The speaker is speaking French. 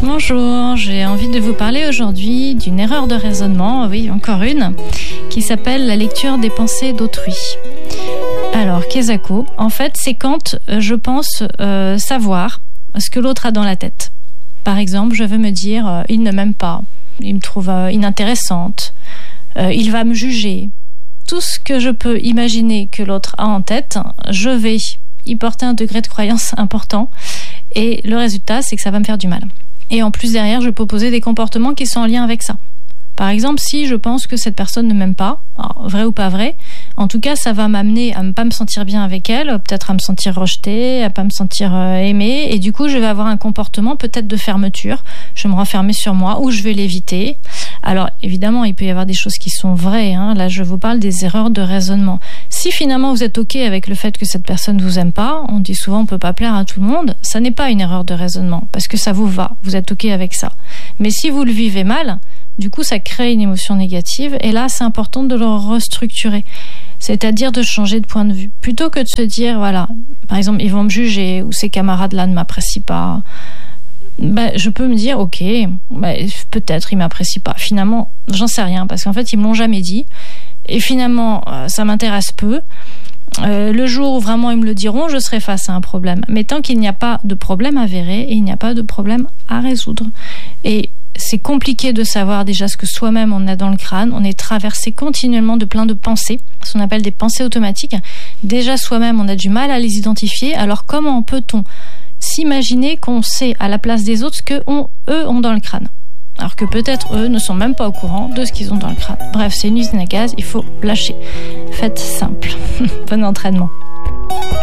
Bonjour, j'ai envie de vous parler aujourd'hui d'une erreur de raisonnement, oui, encore une, qui s'appelle la lecture des pensées d'autrui. Alors, Kezako, en fait, c'est quand je pense savoir ce que l'autre a dans la tête. Par exemple, je veux me dire, il ne m'aime pas, il me trouve inintéressante, il va me juger. Tout ce que je peux imaginer que l'autre a en tête, je vais y porter un degré de croyance important et le résultat, c'est que ça va me faire du mal. Et en plus, derrière, je peux poser des comportements qui sont en lien avec ça. Par exemple, si je pense que cette personne ne m'aime pas, alors, vrai ou pas vrai, en tout cas, ça va m'amener à ne pas me sentir bien avec elle, peut-être à me sentir rejetée, à ne pas me sentir aimée, et du coup, je vais avoir un comportement peut-être de fermeture, je vais me renfermer sur moi, ou je vais l'éviter. Alors, évidemment, il peut y avoir des choses qui sont vraies, hein. Là, je vous parle des erreurs de raisonnement. Si finalement, vous êtes OK avec le fait que cette personne ne vous aime pas, on dit souvent on ne peut pas plaire à tout le monde, ça n'est pas une erreur de raisonnement, parce que ça vous va, vous êtes OK avec ça. Mais si vous le vivez mal, du coup, ça crée une émotion négative, et là, c'est important de le restructurer. C'est-à-dire de changer de point de vue. Plutôt que de se dire, voilà, par exemple, ils vont me juger, ou ces camarades-là ne m'apprécient pas, je peux me dire, ok, peut-être ils m'apprécient pas. Finalement, j'en sais rien, parce qu'en fait, ils me l'ont jamais dit, et finalement, ça m'intéresse peu. Le jour où vraiment ils me le diront, je serai face à un problème. Mais tant qu'il n'y a pas de problème avéré, et il n'y a pas de problème à résoudre. Et c'est compliqué de savoir déjà ce que soi-même on a dans le crâne. On est traversé continuellement de plein de pensées, ce qu'on appelle des pensées automatiques. Déjà soi-même, on a du mal à les identifier. Alors comment peut-on s'imaginer qu'on sait à la place des autres ce qu'eux ont dans le crâne, alors que peut-être eux ne sont même pas au courant de ce qu'ils ont dans le crâne. Bref, c'est une usine à gaz, il faut lâcher. Faites simple. Bon entraînement.